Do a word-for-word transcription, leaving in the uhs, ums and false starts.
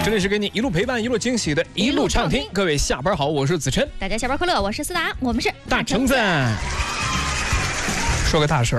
这里是给你一路陪伴、一路惊喜的一路畅听。各位下班好，我是子琛。 大家下班快乐，我是思达，我们是大橙子。说个大事儿。